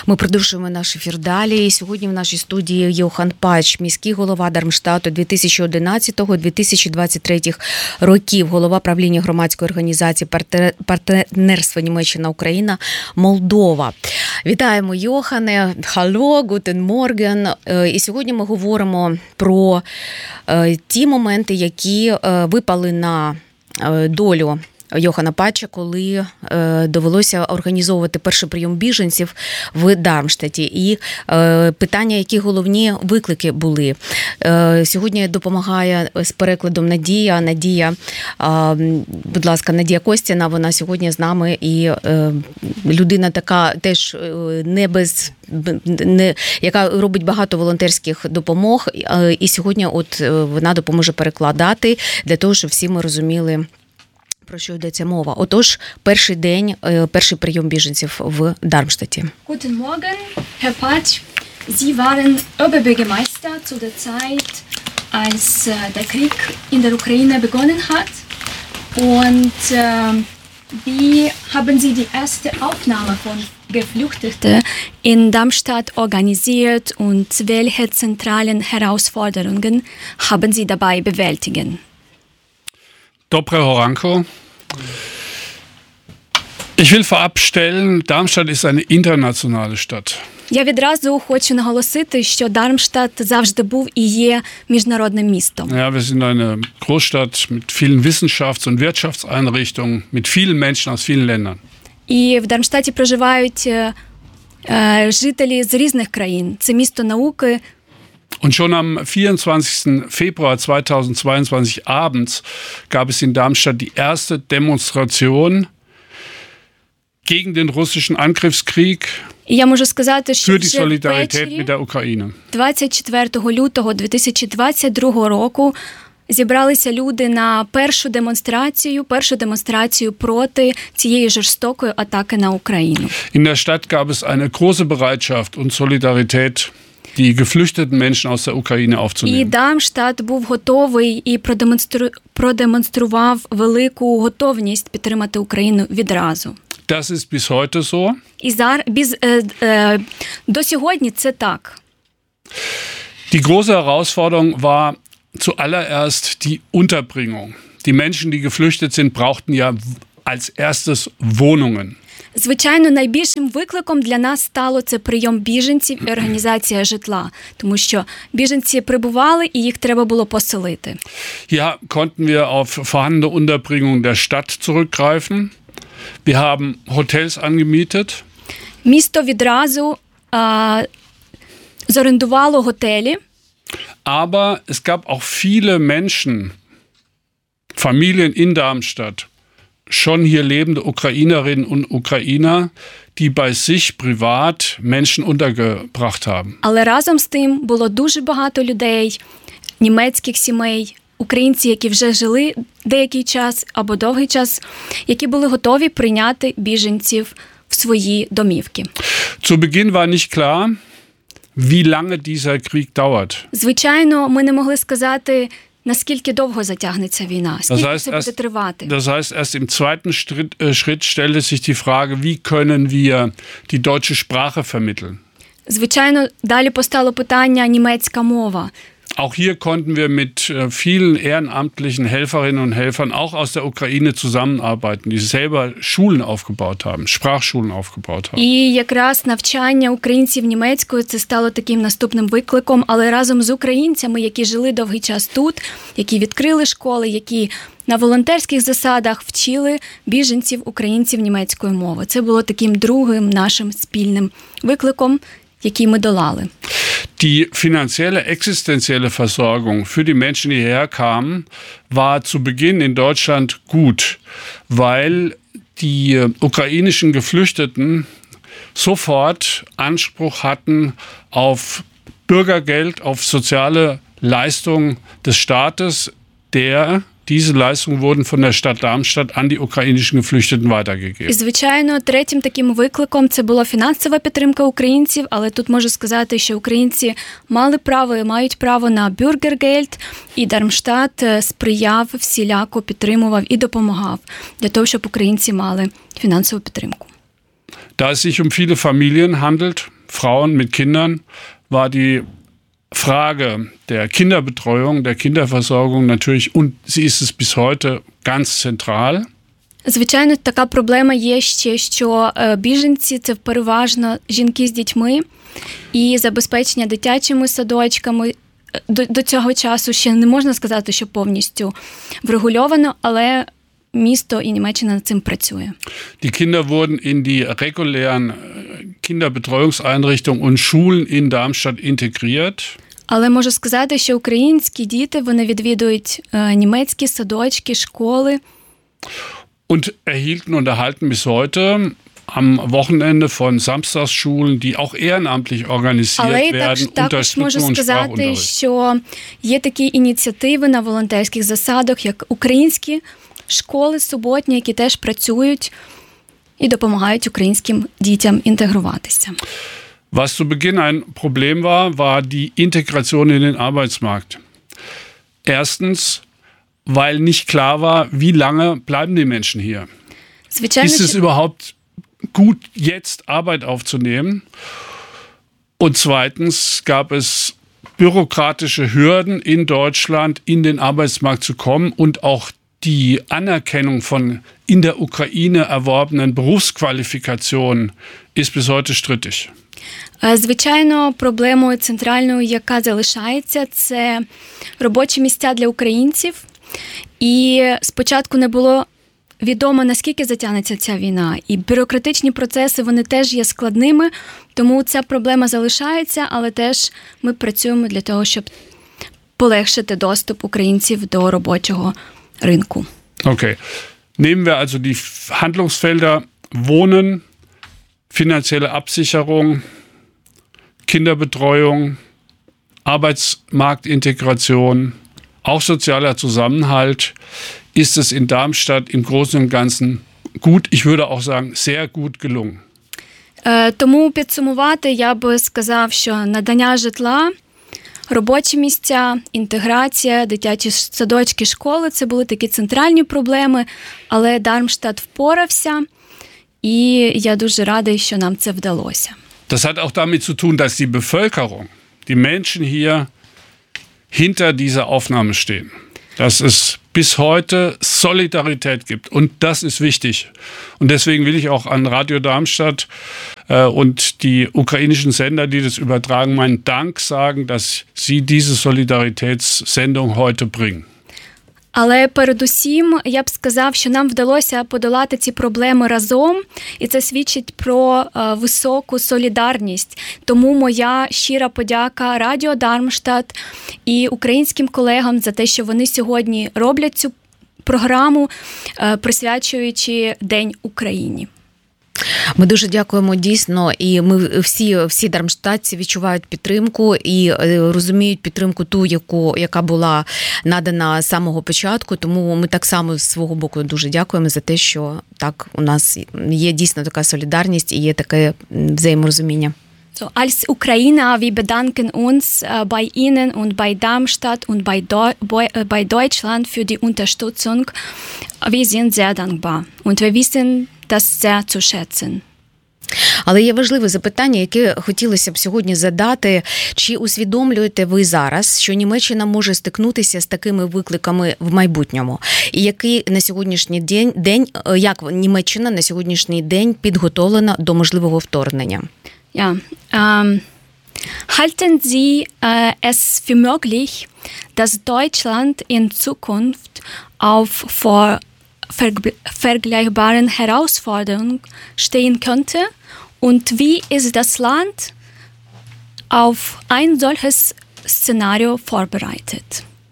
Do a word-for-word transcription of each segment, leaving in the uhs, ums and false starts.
Ми продовжуємо наш ефір далі. Сьогодні в нашій студії Йохан Пач, міський голова Дармштату дві тисячі одинадцятого - дві тисячі двадцять третього років, голова правління громадської організації партнерства Німеччина-Україна Молдова. Вітаємо, Йохане. Халло, гутен морген. І сьогодні ми говоримо про ті моменти, які випали на долю Йохана Пача, коли е, довелося організовувати перший прийом біженців в Дармштаті. І е, питання, які головні виклики були. Е, сьогодні допомагає з перекладом Надія. Надія, е, будь ласка, Надія Костіна, вона сьогодні з нами. І е, людина така теж не без, не, яка робить багато волонтерських допомог. Е, і сьогодні от вона допоможе перекладати для того, щоб всі ми розуміли, про що йдеться мова. Отож, перший день, перший прийом біженців в Дармштаті. Guten Morgen, Herr Patsch. Sie waren Oberbürgermeister zu der Zeit, als äh, der Krieg in der Ukraine begonnen hat. Und äh, wie haben Sie die erste Aufnahme von Geflüchteten in Darmstadt organisiert und welche zentralen Herausforderungen haben Sie dabei bewältigen? Dobre Horanko. Ich will vorab stellen, Darmstadt ist eine internationale Stadt. Я відразу хочу наголосити, що Дармштадт завжди був і є міжнародним містом. Ja, wir sind eine Großstadt mit vielen Wissenschafts- und Wirtschaftseinrichtungen, mit vielen Menschen aus vielen Ländern. І в Дармштадті проживають е, е, жителі з різних країн. Це місто науки. Und schon am vierundzwanzigsten Februar zweitausendzweiundzwanzig abends gab es in Darmstadt die erste Demonstration gegen den russischen Angriffskrieg І я можу сказати, що für die вже Solidarität ввечері mit der Ukraine. двадцять четвертого лютого дві тисячі двадцять другого року зібралися люди на першу демонстрацію, першу демонстрацію проти цієї жорстокої атаки на Україну. In der Stadt gab es eine große Bereitschaft und Solidarität, die geflüchteten Menschen aus der Ukraine І aufzunehmen. Дамштадт був готовий і продемонстру... продемонстрував велику готовність підтримати Україну відразу. Das ist bis heute so. І зар... біз... е... Е... до сьогодні це так. Die große Herausforderung war zuallererst die Unterbringung. Die Menschen, die geflüchtet sind, brauchten ja als erstes Wohnungen. Звичайно, найбільшим викликом для нас стало це прийом біженців і організація житла, тому що біженці прибували і їх треба було поселити. Hier konnten wir auf vorhandene Unterbringung der Stadt zurückgreifen. Wir haben Hotels angemietet. Місто відразу а, зорендувало готелі. Aber es gab auch viele Menschen, Familien in Darmstadt, schon hier lebende Ukrainerinnen und Ukrainer, die bei sich privat Menschen untergebracht haben. Але разом з тим було дуже багато людей, німецьких сімей, українці, які вже жили деякий час або довгий час, які були готові прийняти біженців в свої домівки. Zu Beginn war nicht klar, wie lange dieser Krieg dauert. Звичайно, ми не могли сказати, наскільки довго затягнеться війна, скільки це буде тривати. Das heißt, erst im zweiten Schritt, äh, Schritt stellte sich die Frage, wie können wir die deutsche Sprache vermitteln? Звичайно, далі постало питання німецька мова. Auch hier konnten wir mit vielen ehrenamtlichen Helferinnen und Helfern auch aus der Ukraine zusammenarbeiten, die selber Schulen aufgebaut haben, Sprachschulen aufgebaut haben. І якраз навчання українців німецькою це стало таким наступним викликом, але разом з українцями, які жили довгий час тут, які відкрили школи, які на волонтерських засадах вчили біженців українців німецької мови. Це було таким другим нашим спільним викликом, який ми долали. Die finanzielle, existenzielle Versorgung für die Menschen, die hierher kamen, war zu Beginn in Deutschland gut, weil die ukrainischen Geflüchteten sofort Anspruch hatten auf Bürgergeld, auf soziale Leistungen des Staates, der Diese Leistungen wurden von der Stadt Darmstadt an die ukrainischen Geflüchteten weitergegeben. І, звичайно, третім таким викликом це була фінансова підтримка українців, але тут можу сказати, що українці мали право і мають право на бюргергельд, і Дармштадт сприяв, всіляко підтримував і допомагав для того, щоб українці мали фінансову підтримку. Da es sich um viele Familien handelt, Frauen mit Kindern, war die Frage der Kinderbetreuung, der Kinderversorgung natürlich, und sie ist es bis heute, ganz zentral. Звичайно, така проблема є ще, що біженці – це переважно жінки з дітьми, і забезпечення дитячими садочками до, до цього часу ще не можна сказати, що повністю врегульовано, але місто і Німеччина над цим працює. Die Kinder wurden in die regulären Kinderbetreuungseinrichtungen und Schulen in Darmstadt integriert. Але можу сказати, що українські діти, вони відвідують е, німецькі садочки, школи. Und erhielten und erhalten bis heute am Wochenende von Samstagsschulen, die auch ehrenamtlich organisiert Але werden, так, також можу Unterstützung und сказати, Sprachunterricht. що є такі ініціативи на волонтерських засадах, як українські школи суботні, які теж працюють і допомагають українським дітям інтегруватися. Was zu Beginn ein Problem war, war die Integration in den Arbeitsmarkt. Erstens, weil nicht klar war, wie lange bleiben die Menschen hier. Звичайно, Ist es що- überhaupt gut, jetzt Arbeit aufzunehmen? Und zweitens gab es bürokratische Hürden in Deutschland, in den Arbeitsmarkt zu kommen, und auch die Anerkennung von in der Ukraine erworbenen Berufsqualifikationen ist bis heute strittig. Е, Звичайно, проблемою центральною, яка залишається, це робочі місця для українців. І спочатку не було відомо, наскільки затягнеться ця війна. І бюрократичні процеси, вони теж є складними, тому ця проблема залишається, але теж ми працюємо для того, щоб полегшити доступ українців до робочого ринку. Okay. Nehmen wir also die Handlungsfelder Wohnen, finanzielle Absicherung, Kinderbetreuung, Arbeitsmarktintegration, auch sozialer Zusammenhalt, ist es in Darmstadt im Großen und Ganzen gut, ich würde auch sagen, sehr gut gelungen. Е, Тому підсумувати, я би сказав, що надання житла, робочі місця, інтеграція, дитячі садочки, школи – це були такі центральні проблеми, але Дармштадт впорався, і я дуже радий, що нам це вдалося. Das hat auch damit zu tun, dass die Bevölkerung, die Menschen hier hinter dieser Aufnahme stehen. Dass es bis heute Solidarität gibt. Und das ist wichtig. Und deswegen will ich auch an Radio Darmstadt äh, und die ukrainischen Sender, die das übertragen, meinen Dank sagen, dass sie diese Solidaritätssendung heute bringen. Але передусім, я б сказав, що нам вдалося подолати ці проблеми разом, і це свідчить про е, високу солідарність. Тому моя щира подяка Радіо Дармштадт і українським колегам за те, що вони сьогодні роблять цю програму, е, присвячуючи День Україні. Ми дуже дякуємо дійсно, і ми всі, всі дармштадтці відчувають підтримку і розуміють підтримку ту, яку, яка була надана з самого початку, тому ми так само з свого боку дуже дякуємо за те, що так у нас є дійсно така солідарність і є таке взаєморозуміння. So, als Ukrainer, wir bedanken uns äh, bei Ihnen und bei Darmstadt und bei, Deu- bei, bei Deutschland für die Unterstützung. Wir sind sehr dankbar und wir wissen das sehr zu schätzen. Але є важливе запитання, яке хотілося б сьогодні задати. Чи усвідомлюєте ви зараз, що Німеччина може стикнутися з такими викликами в майбутньому? І який на сьогоднішній день, день як Німеччина на сьогоднішній день підготовлена до можливого вторгнення? Ja, ähm, halten Sie äh, es für möglich, dass Deutschland in Zukunft auf vor verg- vergleichbaren Herausforderungen stehen könnte? Und wie ist das Land auf ein solches Szenario vorbereitet?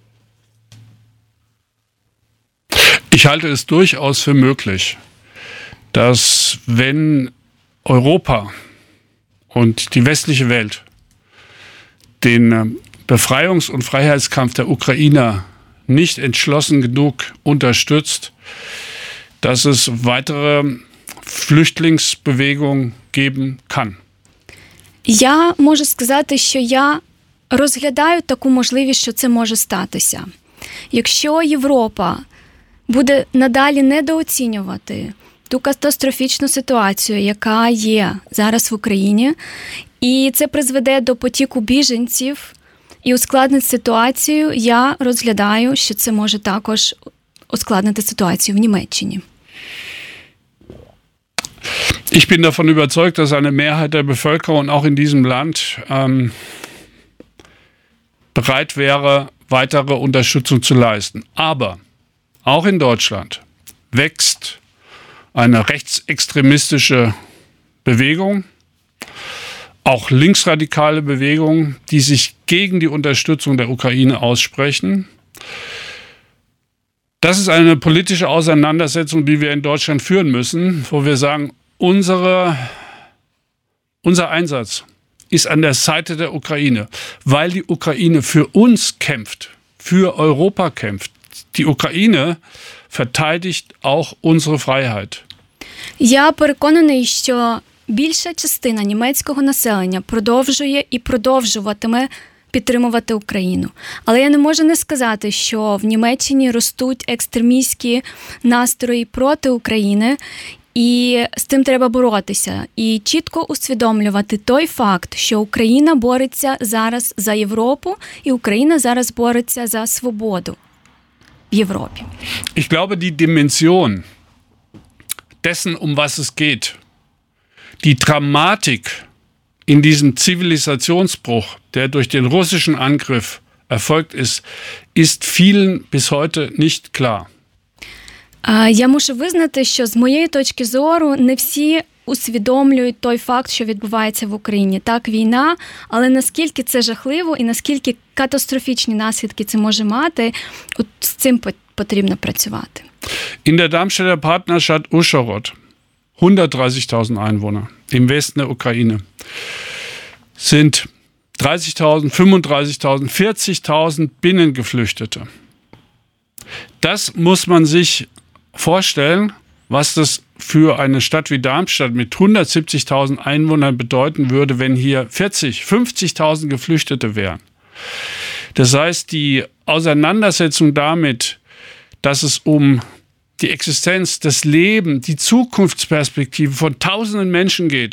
Ich halte es durchaus für möglich, dass wenn Europa und die westliche Welt den Befreiungs- und Freiheitskampf der Ukrainer nicht entschlossen genug unterstützt, dass es weitere Flüchtlingsbewegungen geben kann. Я можу сказати, що я розглядаю таку можливість, що це може статися. Якщо Європа буде надалі недооцінювати ту катастрофічну ситуацію, яка є зараз в Україні, і це призведе до потіку біженців і ускладнить ситуацію, я розглядаю, що це може також ускладнити ситуацію в Німеччині. Ich bin davon überzeugt, dass eine Mehrheit der Bevölkerung auch in diesem Land ähm, bereit wäre, weitere Unterstützung zu leisten. Aber auch in Deutschland wächst eine rechtsextremistische Bewegung, auch linksradikale Bewegungen, die sich gegen die Unterstützung der Ukraine aussprechen. Das ist eine politische Auseinandersetzung, die wir in Deutschland führen müssen, wo wir sagen, unsere, unser Einsatz ist an der Seite der Ukraine, weil die Ukraine für uns kämpft, für Europa kämpft. Die Ukraine verteidigt auch unsere Freiheit. Я переконаний, що більша частина німецького населення продовжує і продовжуватиме підтримувати Україну. Але я не можу не сказати, що в Німеччині ростуть екстремістські настрої проти України, і з тим треба боротися. І чітко усвідомлювати той факт, що Україна бореться зараз за Європу, і Україна зараз бореться за свободу в Європі. Ich glaube, die Dimension dessen, um was es geht, die Dramatik in diesem Zivilisationsbruch, der durch den russischen Angriff erfolgt ist, ist vielen bis heute nicht klar. Я мушу визнати, що з моєї точки зору не всі усвідомлюють той факт, що відбувається в Україні. Так, війна, але наскільки це жахливо і наскільки катастрофічні наслідки це може мати, от з цим потрібно працювати. In der Darmstädter Partnerstadt Uschhorod, hundertdreißigtausend Einwohner im Westen der Ukraine, sind dreißigtausend, fünfunddreißigtausend, vierzigtausend Binnengeflüchtete. Das muss man sich vorstellen, was das für eine Stadt wie Darmstadt mit hundertsiebzigtausend Einwohnern bedeuten würde, wenn hier vierzig, fünfzigtausend Geflüchtete wären. Das heißt, die Auseinandersetzung damit, dass es um die Existenz, das Leben, die Zukunftsperspektive von tausenden Menschen geht,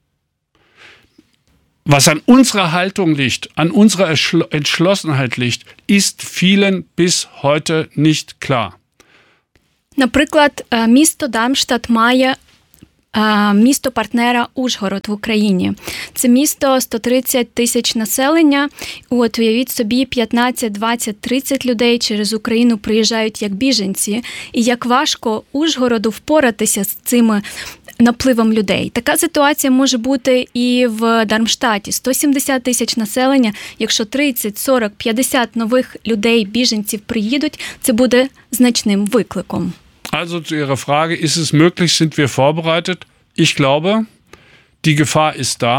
was an unserer Haltung liegt, an unserer Entschlossenheit liegt, ist vielen bis heute nicht klar. Наприклад, місто Дармштадт має місто-партнера Ужгород в Україні. Це місто сто тридцять тисяч населення. От, уявіть собі, п'ятнадцять, двадцять, тридцять людей через Україну приїжджають як біженці. І як важко Ужгороду впоратися з цими напливом людей. Така ситуація може бути і в Дармштадті. сто сімдесят тисяч населення, якщо тридцять, сорок, п'ятдесят нових людей, біженців приїдуть, це буде значним викликом. Also zu Ihrer Frage, ist es möglich, sind wir vorbereitet? Ich glaube, die Gefahr ist da.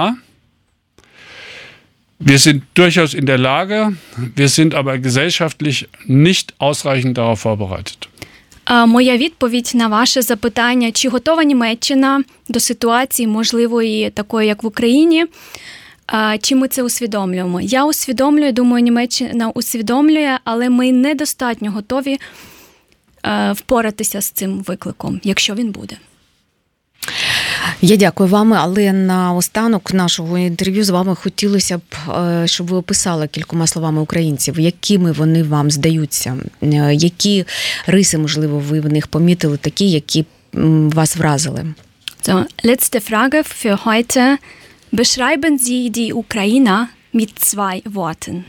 Wir sind durchaus in der Lage, wir sind aber gesellschaftlich nicht ausreichend darauf vorbereitet. Моя відповідь на ваше запитання, чи готова Німеччина до ситуації можливої такої, як в Україні, чи ми це усвідомлюємо? Я усвідомлюю, думаю, Німеччина усвідомлює, але ми недостатньо готові впоратися з цим викликом, якщо він буде. Я дякую вам, але на останок нашого інтерв'ю з вами хотілося б, щоб ви описали кількома словами українців, якими вони вам здаються, які риси, можливо, ви в них помітили, такі, які вас вразили. So, letzte Frage für heute. Beschreiben Sie die Ukrainer mit zwei Worten.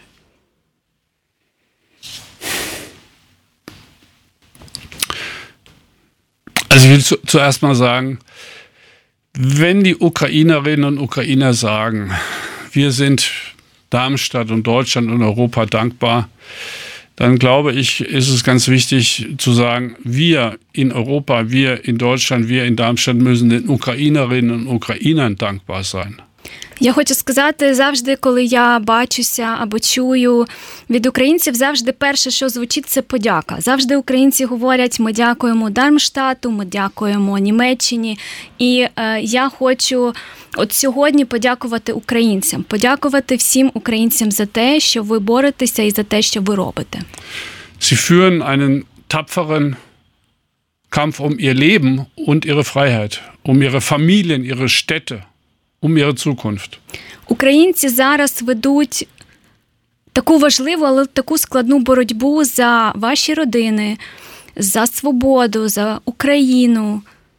Also ich will zu, zuerst mal sagen, wenn die Ukrainerinnen und Ukrainer sagen, wir sind Darmstadt und Deutschland und Europa dankbar, dann glaube ich, ist es ganz wichtig zu sagen, wir in Europa, wir in Deutschland, wir in Darmstadt müssen den Ukrainerinnen und Ukrainern dankbar sein. Я хочу сказати, завжди, коли я бачуся або чую від українців, завжди перше, що звучить, це подяка. Завжди українці говорять, ми дякуємо Дармштадту, ми дякуємо Німеччині. І е, я хочу от сьогодні подякувати українцям, подякувати всім українцям за те, що ви боретеся і за те, що ви робите. Sie führen einen tapferen Kampf um ihr Leben und ihre Freiheit, um ihre Familien, ihre Städte, um ihre Zukunft. Українці зараз ведуть таку важливу, але таку складну боротьбу за ваші родини, за свободу, за Україну.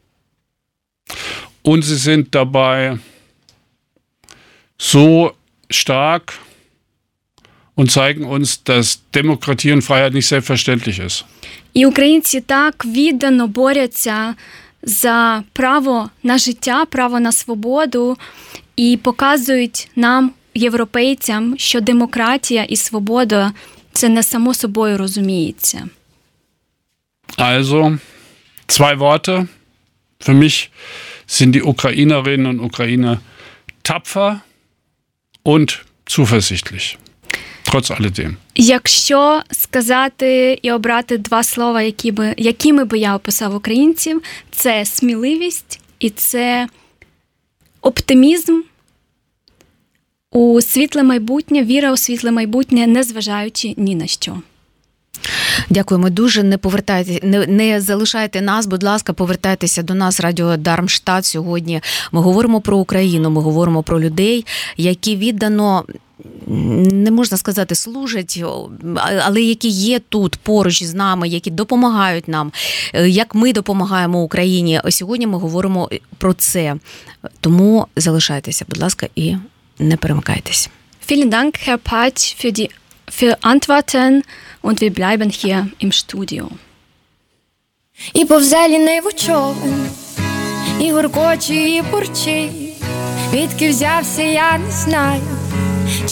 Und sie sind dabei so stark und zeigen uns, dass Demokratie und Freiheit nicht selbstverständlich ist. І українці так віддано борються за право на життя, право на свободу і показують нам, європейцям, що демократія і свобода – це не само собою розуміється. Also, zwei Worte. Für mich sind die Ukrainerinnen und Ukrainer tapfer und zuversichtlich. Trotz alledem. Якщо сказати і обрати два слова, які би, якими би я описав українців, це сміливість і це оптимізм у світле майбутнє, віра у світле майбутнє, незважаючи ні на що. Дякуємо дуже. Не повертайте, не, не залишайте нас, будь ласка, повертайтеся до нас, Радіо Дармштадт. Сьогодні ми говоримо про Україну, ми говоримо про людей, які віддано, не можна сказати, служать, але які є тут поруч з нами, які допомагають нам, як ми допомагаємо Україні. Сьогодні ми говоримо про це. Тому залишайтеся, будь ласка, і не перемикайтеся. Vielen Dank, Herr Patsch, für die für Antworten und wir bleiben hier im Studio. І повзе ліниву човен, і гуркоче, і бурчить, відки взявся, я не знаю.